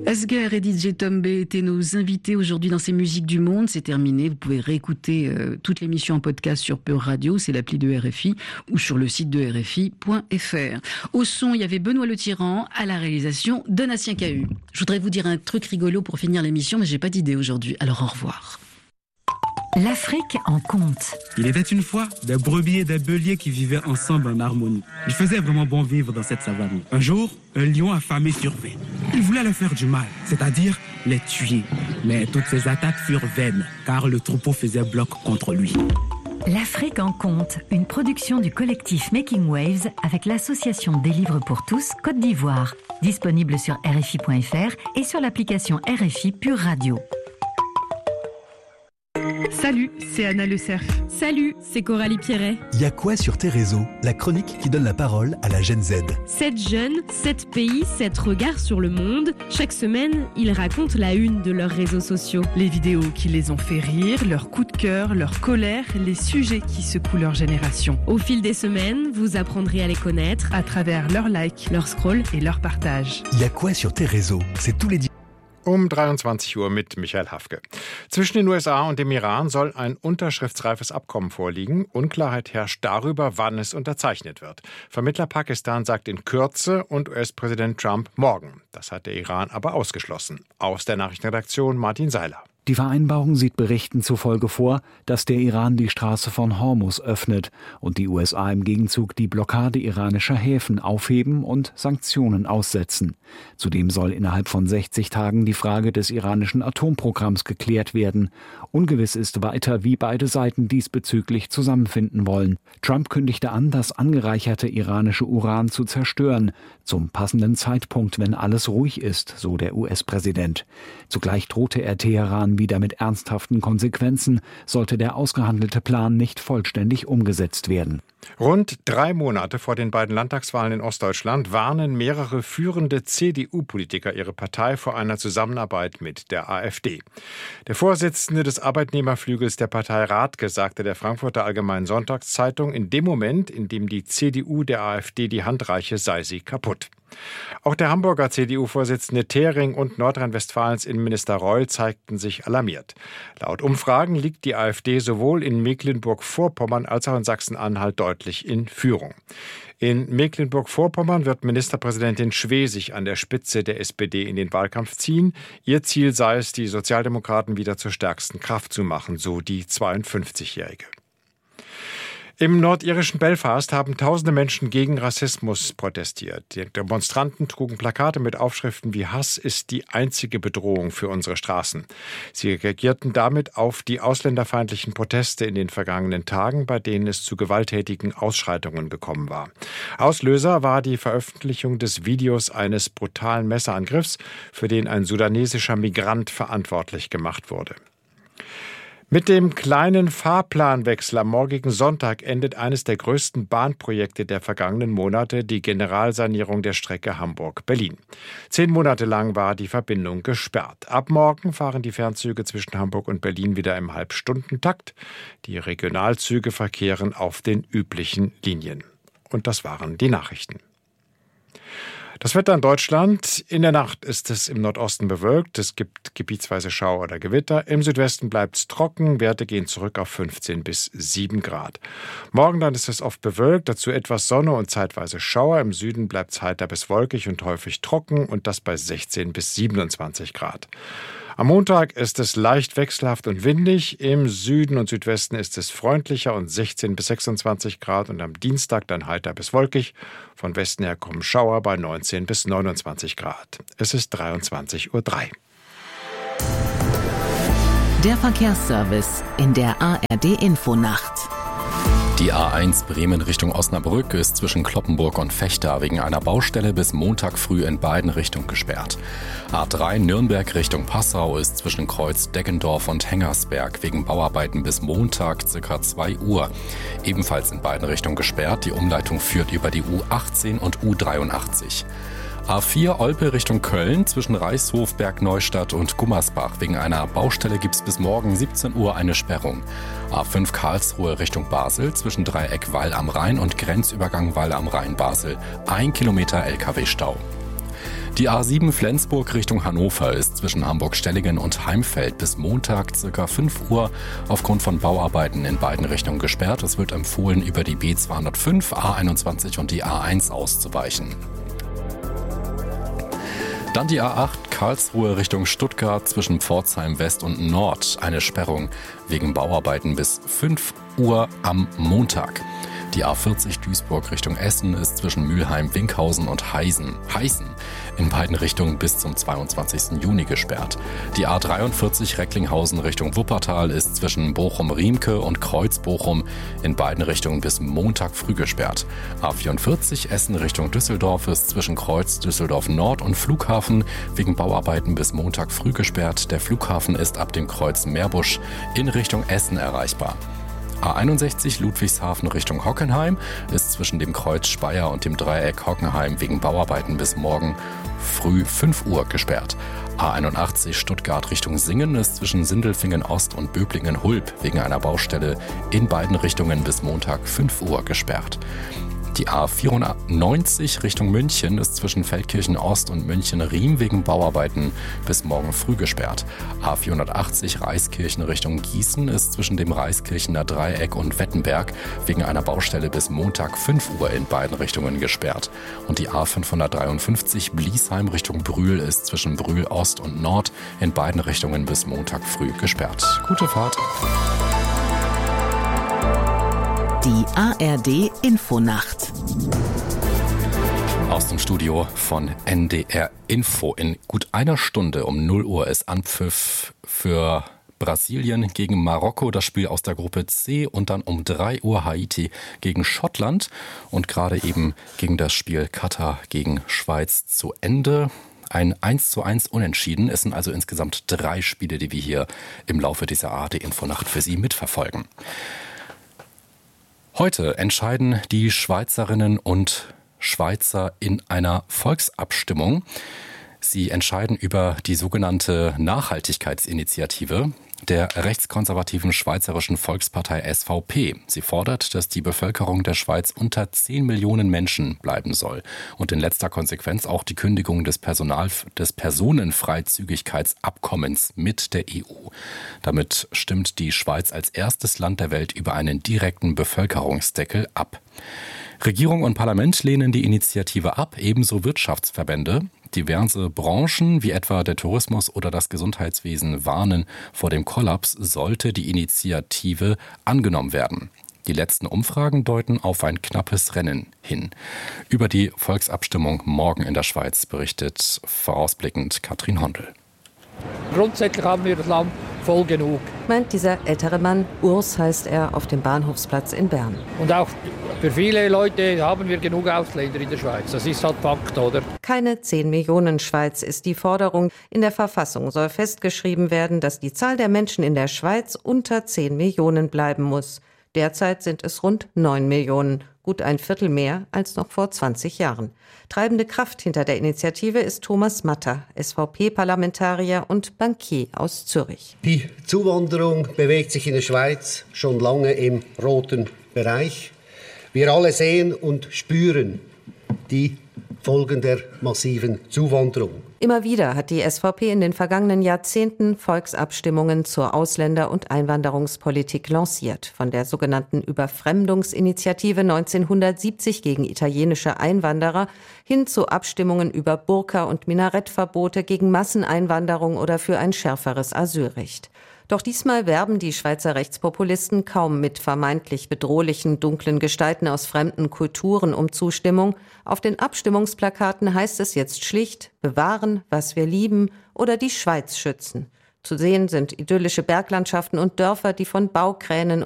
Asghar et DJ Tombe étaient nos invités aujourd'hui dans ces musiques du monde. C'est terminé. Vous pouvez réécouter toute l'émission en podcast sur Pure Radio, c'est l'appli de RFI, ou sur le site de RFI.fr. Au son, il y avait Benoît Le Tyran, à la réalisation, Donatien Cahu. Je voudrais vous dire un truc rigolo pour finir l'émission, mais j'ai pas d'idée aujourd'hui. Alors au revoir. L'Afrique en conte. Il était une fois des brebis et des béliers qui vivaient ensemble en harmonie. Il faisait vraiment bon vivre dans cette savane. Un jour, un lion affamé survint. Il voulait leur faire du mal, c'est-à-dire les tuer. Mais toutes ses attaques furent vaines, car le troupeau faisait bloc contre lui. L'Afrique en conte, une production du collectif Making Waves avec l'association des livres pour tous Côte d'Ivoire. Disponible sur RFI.fr et sur l'application RFI Pure Radio. Salut, c'est Anna Le Cerf. Salut, c'est Coralie Pierret. Y a quoi sur tes réseaux? La chronique qui donne la parole à la Gen Z. 7 jeunes, 7 pays, 7 regards sur le monde. Chaque semaine, ils racontent la une de leurs réseaux sociaux. Les vidéos qui les ont fait rire, leurs coups de cœur, leur colère, les sujets qui secouent leur génération. Au fil des semaines, vous apprendrez à les connaître à travers leurs likes, leur scroll et leur partage. Y a quoi sur tes réseaux? C'est tous les 23 Uhr mit Michael Hafke. Zwischen den USA und dem Iran soll ein unterschriftsreifes Abkommen vorliegen. Unklarheit herrscht darüber, wann es unterzeichnet wird. Vermittler Pakistan sagt in Kürze und US-Präsident Trump morgen. Das hat der Iran aber ausgeschlossen. Aus der Nachrichtenredaktion Martin Seiler. Die Vereinbarung sieht Berichten zufolge vor, dass der Iran die Straße von Hormuz öffnet und die USA im Gegenzug die Blockade iranischer Häfen aufheben und Sanktionen aussetzen. Zudem soll innerhalb von 60 Tagen die Frage des iranischen Atomprogramms geklärt werden. Ungewiss ist weiter, wie beide Seiten diesbezüglich zusammenfinden wollen. Trump kündigte an, das angereicherte iranische Uran zu zerstören, zum passenden Zeitpunkt, wenn alles ruhig ist, so der US-Präsident. Zugleich drohte er Teheran wieder mit ernsthaften Konsequenzen, sollte der ausgehandelte Plan nicht vollständig umgesetzt werden. Rund 3 Monate vor den beiden Landtagswahlen in Ostdeutschland warnen mehrere führende CDU-Politiker ihre Partei vor einer Zusammenarbeit mit der AfD. Der Vorsitzende des Arbeitnehmerflügels der Partei Rathke sagte der Frankfurter Allgemeinen Sonntagszeitung, in dem Moment, in dem die CDU der AfD die Hand reiche, sei sie kaputt. Auch der Hamburger CDU-Vorsitzende Thering und Nordrhein-Westfalens Innenminister Reul zeigten sich alarmiert. Laut Umfragen liegt die AfD sowohl in Mecklenburg-Vorpommern als auch in Sachsen-Anhalt deutlich in Führung. In Mecklenburg-Vorpommern wird Ministerpräsidentin Schwesig an der Spitze der SPD in den Wahlkampf ziehen. Ihr Ziel sei es, die Sozialdemokraten wieder zur stärksten Kraft zu machen, so die 52-Jährige. Im nordirischen Belfast haben tausende Menschen gegen Rassismus protestiert. Die Demonstranten trugen Plakate mit Aufschriften wie „Hass ist die einzige Bedrohung für unsere Straßen". Sie reagierten damit auf die ausländerfeindlichen Proteste in den vergangenen Tagen, bei denen es zu gewalttätigen Ausschreitungen gekommen war. Auslöser war die Veröffentlichung des Videos eines brutalen Messerangriffs, für den ein sudanesischer Migrant verantwortlich gemacht wurde. Mit dem kleinen Fahrplanwechsel am morgigen Sonntag endet eines der größten Bahnprojekte der vergangenen Monate, die Generalsanierung der Strecke Hamburg-Berlin. 10 Monate lang war die Verbindung gesperrt. Ab morgen fahren die Fernzüge zwischen Hamburg und Berlin wieder im Halbstundentakt. Die Regionalzüge verkehren auf den üblichen Linien. Und das waren die Nachrichten. Das Wetter in Deutschland. In der Nacht ist es im Nordosten bewölkt. Es gibt gebietsweise Schauer oder Gewitter. Im Südwesten bleibt es trocken. Werte gehen zurück auf 15 bis 7 Grad. Morgen dann ist es oft bewölkt, dazu etwas Sonne und zeitweise Schauer. Im Süden bleibt es heiter bis wolkig und häufig trocken und das bei 16 bis 27 Grad. Am Montag ist es leicht wechselhaft und windig. Im Süden und Südwesten ist es freundlicher und 16 bis 26 Grad. Und am Dienstag dann heiter bis wolkig. Von Westen her kommen Schauer bei 19 bis 29 Grad. Es ist 23:03 Uhr. Der Verkehrsservice in der ARD-Infonacht. Die A1 Bremen Richtung Osnabrück ist zwischen Cloppenburg und Vechta wegen einer Baustelle bis Montag früh in beiden Richtungen gesperrt. A3 Nürnberg Richtung Passau ist zwischen Kreuz Deggendorf und Hengersberg wegen Bauarbeiten bis Montag ca. 2 Uhr. Ebenfalls in beiden Richtungen gesperrt. Die Umleitung führt über die U18 und U83. A4 Olpe Richtung Köln zwischen Reichshof, Bergneustadt und Gummersbach. Wegen einer Baustelle gibt es bis morgen 17 Uhr eine Sperrung. A5 Karlsruhe Richtung Basel zwischen Dreieck Wall am Rhein und Grenzübergang Wall am Rhein Basel. 1 Kilometer LKW-Stau. Die A7 Flensburg Richtung Hannover ist zwischen Hamburg-Stellingen und Heimfeld bis Montag ca. 5 Uhr aufgrund von Bauarbeiten in beiden Richtungen gesperrt. Es wird empfohlen, über die B205, A21 und die A1 auszuweichen. Dann die A8 Karlsruhe Richtung Stuttgart zwischen Pforzheim West und Nord. Eine Sperrung wegen Bauarbeiten bis 5 Uhr am Montag. Die A40 Duisburg Richtung Essen ist zwischen Mülheim, Winkhausen und Heißen in beiden Richtungen bis zum 22. Juni gesperrt. Die A43 Recklinghausen Richtung Wuppertal ist zwischen Bochum-Riemke und Kreuz-Bochum in beiden Richtungen bis Montag früh gesperrt. A44 Essen Richtung Düsseldorf ist zwischen Kreuz Düsseldorf Nord und Flughafen wegen Bauarbeiten bis Montag früh gesperrt. Der Flughafen ist ab dem Kreuz Meerbusch in Richtung Essen erreichbar. A61 Ludwigshafen Richtung Hockenheim ist zwischen dem Kreuz Speyer und dem Dreieck Hockenheim wegen Bauarbeiten bis morgen früh 5 Uhr gesperrt. A81 Stuttgart Richtung Singen ist zwischen Sindelfingen Ost und Böblingen-Hulb wegen einer Baustelle in beiden Richtungen bis Montag 5 Uhr gesperrt. Die A94 Richtung München ist zwischen Feldkirchen Ost und München-Riem wegen Bauarbeiten bis morgen früh gesperrt. A480 Reiskirchen Richtung Gießen ist zwischen dem Reiskirchener Dreieck und Wettenberg wegen einer Baustelle bis Montag 5 Uhr in beiden Richtungen gesperrt. Und die A553 Bliesheim Richtung Brühl ist zwischen Brühl Ost und Nord in beiden Richtungen bis Montag früh gesperrt. Gute Fahrt! Die ARD Infonacht. Aus dem Studio von NDR Info. In gut einer Stunde um 0 Uhr ist Anpfiff für Brasilien gegen Marokko, das Spiel aus der Gruppe C, und dann um 3 Uhr Haiti gegen Schottland und gerade eben ging das Spiel Katar gegen Schweiz zu Ende. Ein 1:1 Unentschieden. Es sind also insgesamt 3 Spiele, die wir hier im Laufe dieser ARD Infonacht für Sie mitverfolgen. Heute entscheiden die Schweizerinnen und Schweizer in einer Volksabstimmung. Sie entscheiden über die sogenannte Nachhaltigkeitsinitiative der rechtskonservativen Schweizerischen Volkspartei SVP. Sie fordert, dass die Bevölkerung der Schweiz unter 10 Millionen Menschen bleiben soll und in letzter Konsequenz auch die Kündigung des Personenfreizügigkeitsabkommens mit der EU. Damit stimmt die Schweiz als erstes Land der Welt über einen direkten Bevölkerungsdeckel ab. Regierung und Parlament lehnen die Initiative ab, ebenso Wirtschaftsverbände. Diverse Branchen, wie etwa der Tourismus oder das Gesundheitswesen, warnen vor dem Kollaps, sollte die Initiative angenommen werden. Die letzten Umfragen deuten auf ein knappes Rennen hin. Über die Volksabstimmung morgen in der Schweiz berichtet vorausblickend Katrin Hondel. Grundsätzlich haben wir das Land voll genug, meint dieser ältere Mann. Urs heißt er, auf dem Bahnhofsplatz in Bern. Und auch für viele Leute haben wir genug Ausländer in der Schweiz. Das ist halt Fakt, oder? Keine 10 Millionen Schweiz ist die Forderung. In der Verfassung soll festgeschrieben werden, dass die Zahl der Menschen in der Schweiz unter 10 Millionen bleiben muss. Derzeit sind es rund 9 Millionen, gut ein Viertel mehr als noch vor 20 Jahren. Treibende Kraft hinter der Initiative ist Thomas Matter, SVP-Parlamentarier und Bankier aus Zürich. Die Zuwanderung bewegt sich in der Schweiz schon lange im roten Bereich. Wir alle sehen und spüren die Folgen der massiven Zuwanderung. Immer wieder hat die SVP in den vergangenen Jahrzehnten Volksabstimmungen zur Ausländer- und Einwanderungspolitik lanciert. Von der sogenannten Überfremdungsinitiative 1970 gegen italienische Einwanderer hin zu Abstimmungen über Burka- und Minarettverbote gegen Masseneinwanderung oder für ein schärferes Asylrecht. Doch diesmal werben die Schweizer Rechtspopulisten kaum mit vermeintlich bedrohlichen, dunklen Gestalten aus fremden Kulturen um Zustimmung. Auf den Abstimmungsplakaten heißt es jetzt schlicht: bewahren, was wir lieben oder die Schweiz schützen. Zu sehen sind idyllische Berglandschaften und Dörfer, die von Baukränen